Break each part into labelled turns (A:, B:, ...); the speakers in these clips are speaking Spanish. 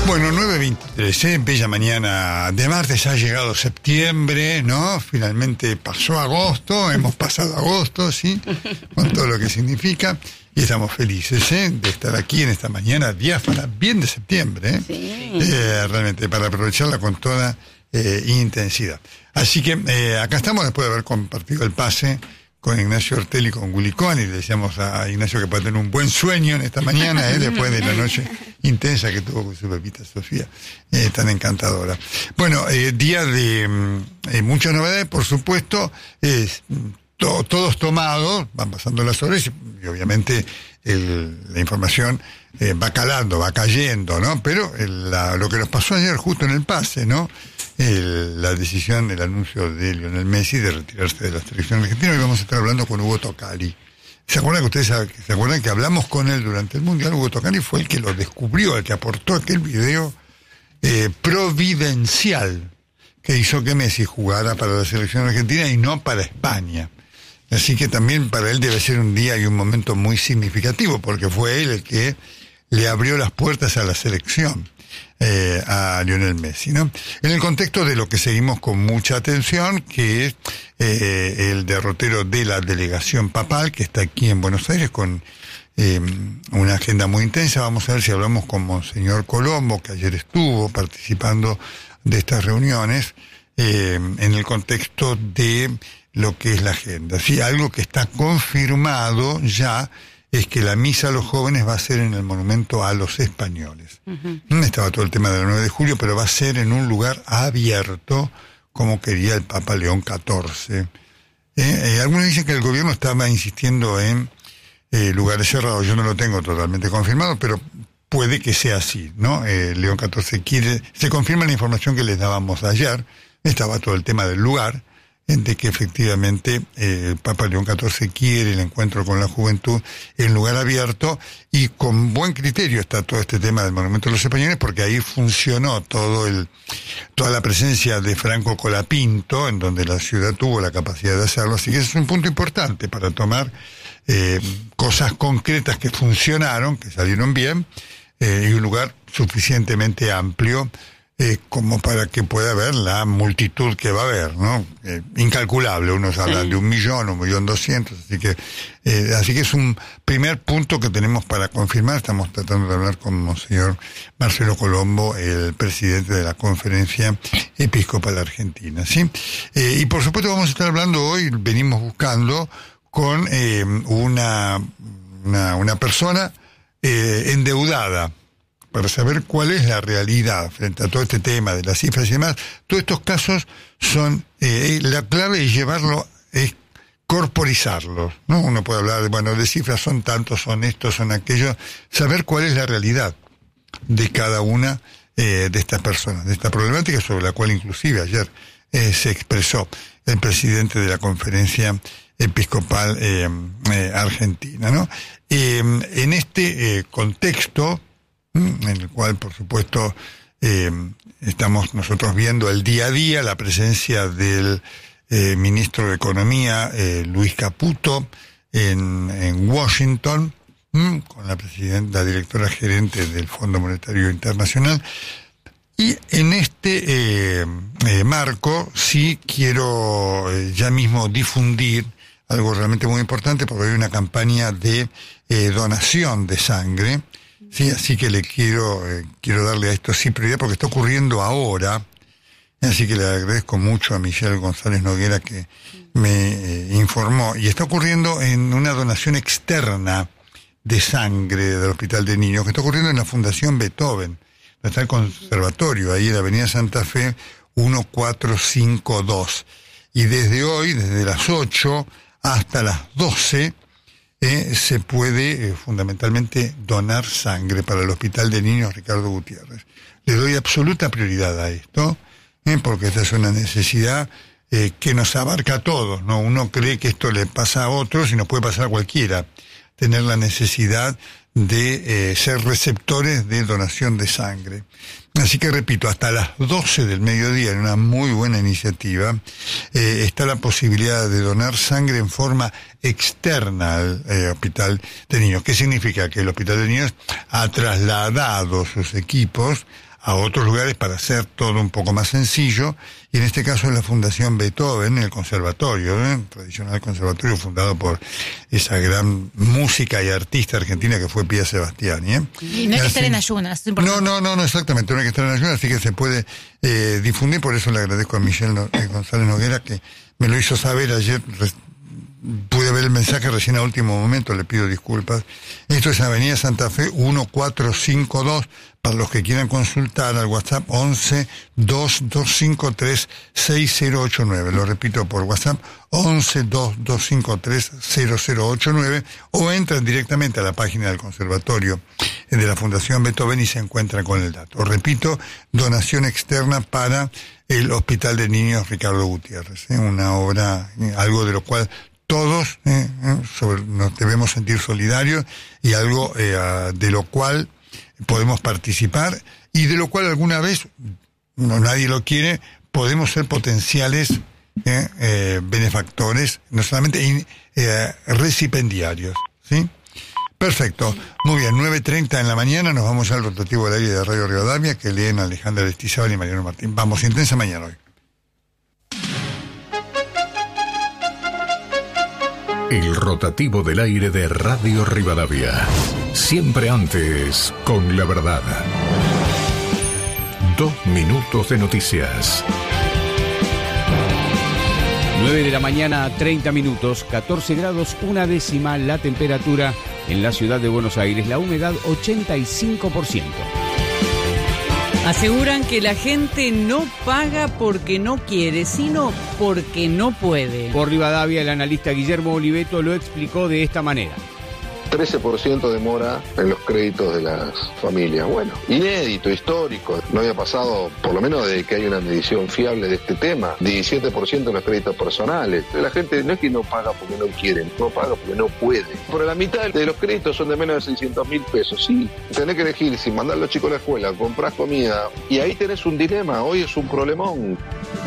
A: Bueno, 9:23, bella mañana de martes, ha llegado septiembre, ¿no? Finalmente pasó agosto, hemos pasado agosto, ¿sí? Con todo lo que significa, y estamos felices, de estar aquí en esta mañana diáfana, bien de septiembre,
B: Sí.
A: Realmente, para aprovecharla con toda intensidad. Así que acá estamos después de haber compartido el pase con Ignacio Ortelli y con Willy Cohen, y le decíamos a Ignacio que pueda tener un buen sueño en esta mañana, después de la noche intensa que tuvo con su bebita Sofía, tan encantadora. Bueno, día de muchas novedades, por supuesto, todos tomados, van pasando las horas y obviamente la información va calando, va cayendo, ¿no? Pero lo que nos pasó ayer justo en el pase, ¿no? La decisión, el anuncio de Lionel Messi de retirarse de la selección argentina. Hoy vamos a estar hablando con Hugo Tocali. ¿Se acuerdan que hablamos con él durante el Mundial? Hugo Tocali fue el que lo descubrió, el que aportó aquel video providencial que hizo que Messi jugara para la selección argentina y no para España. Así que también para él debe ser un día y un momento muy significativo, porque fue él el que le abrió las puertas a la selección, a Lionel Messi, ¿no? En el contexto de lo que seguimos con mucha atención, que es el derrotero de la delegación papal, que está aquí en Buenos Aires con una agenda muy intensa. Vamos a ver si hablamos con Monseñor Colombo, que ayer estuvo participando de estas reuniones, en el contexto de lo que es la agenda. Sí, algo que está confirmado ya es que la misa a los jóvenes va a ser en el monumento a los españoles. Uh-huh. Estaba todo el tema del 9 de julio, pero va a ser en un lugar abierto, como quería el Papa León XIV. Algunos dicen que el gobierno estaba insistiendo en lugares cerrados. Yo no lo tengo totalmente confirmado, pero puede que sea así, ¿no? León XIV se confirma la información que les dábamos ayer. Estaba todo el tema del lugar, de que efectivamente el Papa León XIV quiere el encuentro con la juventud en lugar abierto, y con buen criterio está todo este tema del Monumento de los Españoles, porque ahí funcionó toda la presencia de Franco Colapinto, en donde la ciudad tuvo la capacidad de hacerlo. Así que ese es un punto importante para tomar cosas concretas que funcionaron, que salieron bien, y un lugar suficientemente amplio como para que pueda haber la multitud que va a haber, ¿no? Incalculable, unos hablan de 1.200.000, así que es un primer punto que tenemos para confirmar. Estamos tratando de hablar con Monseñor Marcelo Colombo, el presidente de la Conferencia Episcopal Argentina, ¿sí? Y por supuesto vamos a estar hablando hoy, venimos buscando con una persona endeudada, para saber cuál es la realidad frente a todo este tema de las cifras y demás. Todos estos casos son, la clave es corporizarlos, ¿no? Uno puede hablar de cifras, son tantos, son estos, son aquellos, saber cuál es la realidad de cada una de estas personas, de esta problemática sobre la cual inclusive ayer se expresó el presidente de la Conferencia Episcopal Argentina, ¿no? En este contexto, en el cual, por supuesto, estamos nosotros viendo el día a día la presencia del ministro de Economía, Luis Caputo, en Washington, con la directora gerente del Fondo Monetario Internacional. Y en este marco sí quiero ya mismo difundir algo realmente muy importante, porque hay una campaña de donación de sangre. Sí, así que le quiero darle a esto sí prioridad, porque está ocurriendo ahora. Así que le agradezco mucho a Michelle González Noguera, que me informó. Y está ocurriendo en una donación externa de sangre del Hospital de Niños, que está ocurriendo en la Fundación Beethoven. Está el conservatorio, ahí en la Avenida Santa Fe, 1452. Y desde hoy, desde las 8 hasta las 12, se puede fundamentalmente donar sangre para el Hospital de Niños Ricardo Gutiérrez. Le doy absoluta prioridad a esto, porque esta es una necesidad que nos abarca a todos, ¿no? Uno cree que esto le pasa a otros y nos puede pasar a cualquiera, tener la necesidad de ser receptores de donación de sangre. Así que repito, hasta las 12 del mediodía, en una muy buena iniciativa, está la posibilidad de donar sangre en forma externa al Hospital de Niños. ¿Qué significa? Que el Hospital de Niños ha trasladado sus equipos a otros lugares para hacer todo un poco más sencillo, y en este caso es la Fundación Beethoven, el conservatorio, tradicional conservatorio fundado por esa gran música y artista argentina que fue Pía Sebastiani.
B: Y no hay que estar en ayunas.
A: No, exactamente, no hay que estar en ayunas, así que se puede difundir, por eso le agradezco a Michelle González Noguera, que me lo hizo saber ayer. Pude ver el mensaje recién a último momento, le pido disculpas. Esto es Avenida Santa Fe 1452, para los que quieran consultar al WhatsApp 11-2253-6089. Lo repito por WhatsApp, 11-2253-0089, o entran directamente a la página del conservatorio de la Fundación Beethoven y se encuentran con el dato. Repito, donación externa para el Hospital de Niños Ricardo Gutiérrez, una obra, algo de lo cual todos nos debemos sentir solidarios, y algo de lo cual podemos participar, y de lo cual alguna vez, nadie lo quiere, podemos ser potenciales benefactores, no solamente recipendiarios, ¿sí? Perfecto, muy bien, 9:30 en la mañana, nos vamos al rotativo del aire de Radio Rivadavia, que leen Alejandra Aristizábal y Mariano Martín. Vamos, intensa mañana hoy.
C: El rotativo del aire de Radio Rivadavia. Siempre antes, con la verdad. 2 minutos de noticias.
D: 9 de la mañana, 30 minutos, 14 grados, 1 décima la temperatura en la ciudad de Buenos Aires, la humedad 85%.
E: Aseguran que la gente no paga porque no quiere, sino porque no puede.
D: Por Rivadavia, el analista Guillermo Oliveto lo explicó de esta manera.
F: 13% de mora en los créditos de las familias. Bueno, inédito, histórico. No había pasado, por lo menos desde que hay una medición fiable de este tema. 17% en los créditos personales. La gente no es que no paga porque no quiere, no paga porque no puede. Pero la mitad de los créditos son de menos de 600.000 pesos. Sí, tenés que elegir si mandar a los chicos a la escuela, comprás comida. Y ahí tenés un dilema. Hoy es un problemón.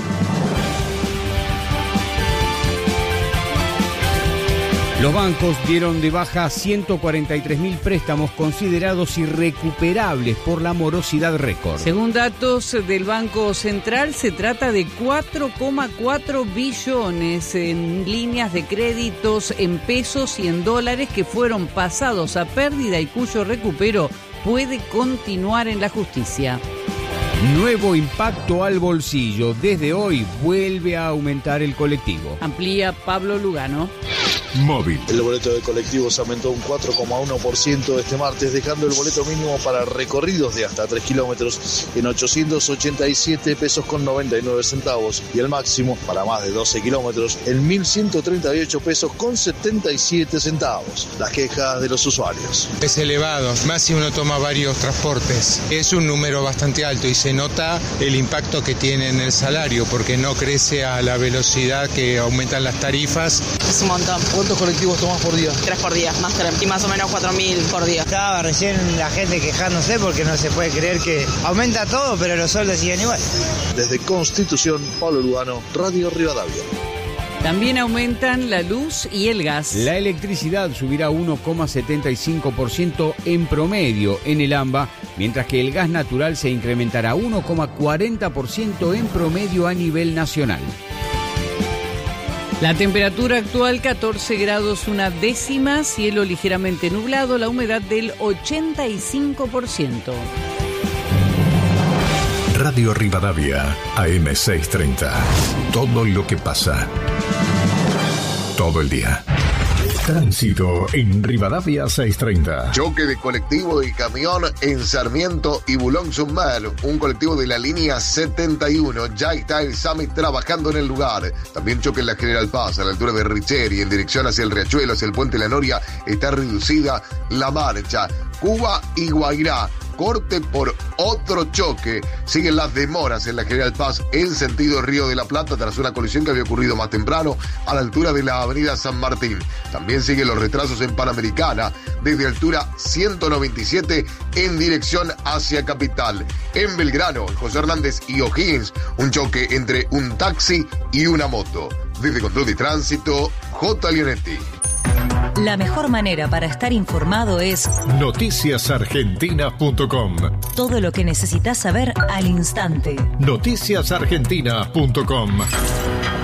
D: Los bancos dieron de baja 143.000 préstamos considerados irrecuperables por la morosidad récord.
E: Según datos del Banco Central, se trata de 4,4 billones en líneas de créditos en pesos y en dólares que fueron pasados a pérdida y cuyo recupero puede continuar en la justicia.
D: Nuevo impacto al bolsillo. Desde hoy vuelve a aumentar el colectivo.
E: Amplía Pablo Lugano.
C: Móvil.
G: El boleto de colectivos aumentó un 4,1% este martes, dejando el boleto mínimo para recorridos de hasta 3 kilómetros en 887 pesos con 99 centavos y el máximo para más de 12 kilómetros en 1.138 pesos con 77 centavos. Las quejas de los usuarios.
H: Es elevado, más si uno toma varios transportes. Es un número bastante alto y se nota el impacto que tiene en el salario porque no crece a la velocidad que aumentan las tarifas.
I: Es un montón.
G: ¿Cuántos colectivos tomás por día?
I: 3 por día, más 3. Y más o menos 4.000 por día.
J: Estaba recién la gente quejándose porque no se puede creer que aumenta todo, pero los sueldos siguen igual.
G: Desde Constitución, Pablo Lugano, Radio Rivadavia.
E: También aumentan la luz y el gas.
D: La electricidad subirá 1,75% en promedio en el AMBA, mientras que el gas natural se incrementará 1,40% en promedio a nivel nacional.
E: La temperatura actual 14 grados 1 décima, cielo ligeramente nublado, la humedad del 85%.
C: Radio Rivadavia, AM630. Todo lo que pasa. Todo el día. Tránsito en Rivadavia 630.
K: Choque de colectivo y camión en Sarmiento y Boulogne-sur-Mer. Un colectivo de la línea 71. Ya está el SAMI trabajando en el lugar. También choque en la General Paz a la altura de Richeri en dirección hacia el Riachuelo, hacia el Puente La Noria. Está reducida la marcha. Cuba y Guairá. Corte por otro choque. Siguen las demoras en la General Paz en sentido Río de la Plata tras una colisión que había ocurrido más temprano a la altura de la avenida San Martín. También siguen los retrasos en Panamericana desde altura 197 en dirección hacia Capital. En Belgrano, José Hernández y O'Higgins, un choque entre un taxi y una moto. Desde Control de Tránsito, J. Leonetti.
L: La mejor manera para estar informado es
C: noticiasargentina.com.
L: Todo lo que necesitas saber al instante.
C: Noticiasargentina.com.